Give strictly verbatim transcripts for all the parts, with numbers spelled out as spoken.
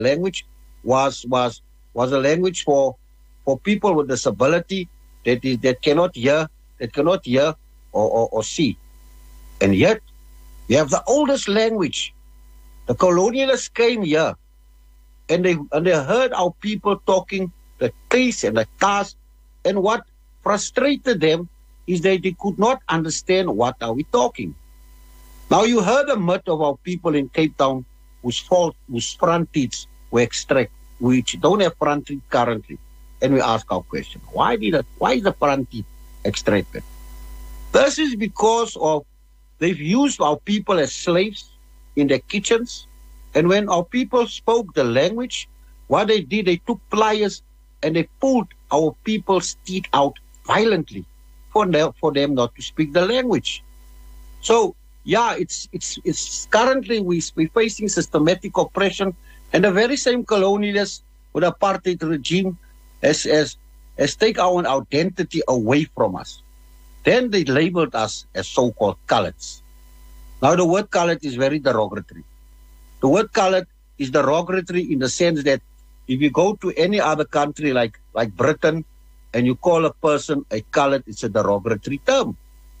language was was was a language for for people with disability that is that cannot hear, that cannot hear or, or, or see. And yet, we have the oldest language. The colonialists came here, and they and they heard our people talking the taste and the task, and what frustrated them is that they could not understand what are we talking. Now you heard the myth of our people in Cape Town whose fault, whose front teeth were extracted, which don't have front teeth currently. And we ask our question, why did it, why is the front teeth extracted? This is because of they've used our people as slaves in their kitchens. And when our people spoke the language, what they did, they took pliers and they pulled our people's teeth out violently for them, for them not to speak the language. So, yeah, it's it's it's currently we, we're facing systematic oppression, and the very same colonialists with apartheid regime has, has, has taken our identity away from us. Then they labeled us as so-called coloureds. Now, the word coloured is very derogatory. The word coloured is derogatory in the sense that if you go to any other country like, like Britain and you call a person a coloured, it's a derogatory term.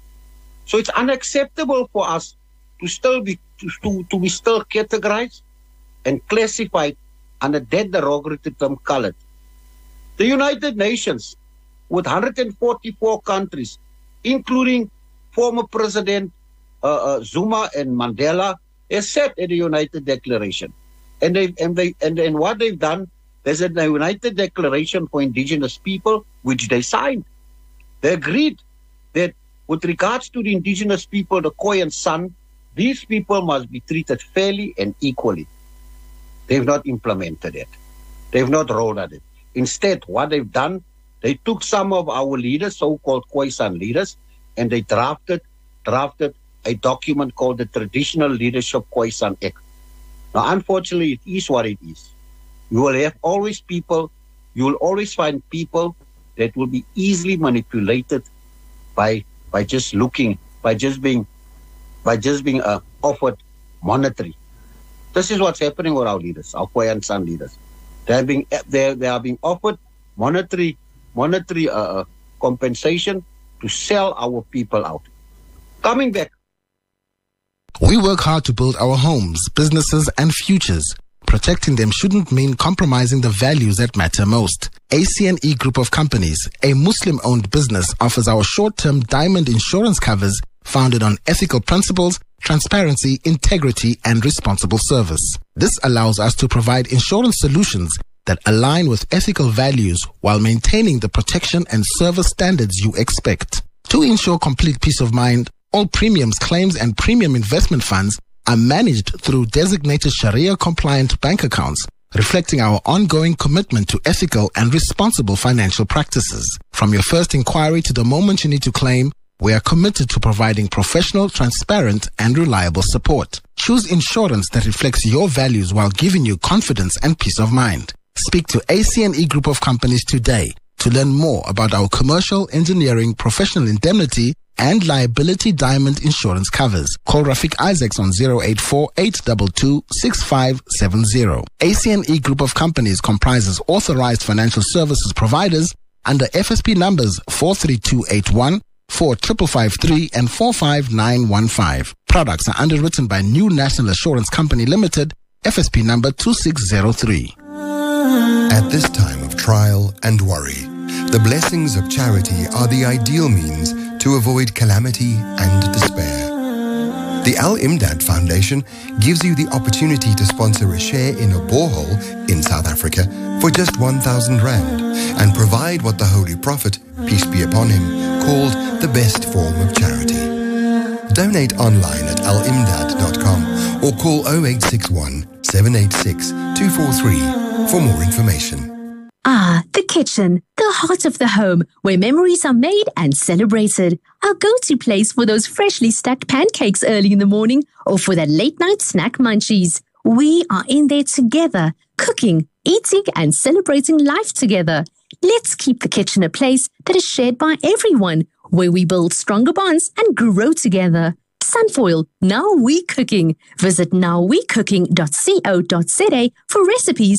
So it's unacceptable for us to still be to, to, to be still categorized and classified under that derogatory term coloured. The United Nations, with one hundred forty-four countries, including former President uh, uh, Zuma and Mandela, has said in the United Declaration. And they and they and, and what they've done, there's a United Declaration for Indigenous People, which they signed. They agreed that with regards to the indigenous people, the Khoi and San, these people must be treated fairly and equally. They've not implemented it. They've not rolled out it. Instead, what they've done, they took some of our leaders, so-called Khoi San leaders, and they drafted drafted a document called the Traditional Leadership Khoi San Act. Now, unfortunately, it is what it is. You will have always people, you will always find people that will be easily manipulated by by just looking, by just being, by just being uh, offered monetary. This is what's happening with our leaders, our Khoi and San leaders. They are being, they they are being offered monetary, monetary uh, compensation to sell our people out. Coming back. We work hard to build our homes, businesses, and futures. Protecting them shouldn't mean compromising the values that matter most. A C N E Group of Companies, a Muslim-owned business, offers our short-term diamond insurance covers founded on ethical principles, transparency, integrity, and responsible service. This allows us to provide insurance solutions that align with ethical values while maintaining the protection and service standards you expect. To ensure complete peace of mind, all premiums, claims, and premium investment funds are managed through designated Sharia-compliant bank accounts, reflecting our ongoing commitment to ethical and responsible financial practices. From your first inquiry to the moment you need to claim, we are committed to providing professional, transparent, and reliable support. Choose insurance that reflects your values while giving you confidence and peace of mind. Speak to A C N E Group of Companies today to learn more about our commercial, engineering, professional indemnity, and liability diamond insurance covers. Call Rafik Isaacs on zero eight four, eight two two, six five seven zero. A C N E Group of Companies comprises authorized financial services providers under F S P numbers four three two eight one, four five five three, and four five nine one five. Products are underwritten by New National Assurance Company Limited, F S P number two six zero three. At this time of trial and worry, the blessings of charity are the ideal means to avoid calamity and despair. The Al-Imdad Foundation gives you the opportunity to sponsor a share in a borehole in South Africa for just one thousand rand and provide what the Holy Prophet, peace be upon him, called the best form of charity. Donate online at al imdad dot com or call zero eight six one, seven eight six, two four three for more information. Ah, the kitchen, the heart of the home, where memories are made and celebrated. Our go-to place for those freshly stacked pancakes early in the morning or for that late-night snack munchies. We are in there together, cooking, eating, and celebrating life together. Let's keep the kitchen a place that is shared by everyone, where we build stronger bonds and grow together. Sunfoil, now we cooking. Visit now we cooking dot co dot za for recipes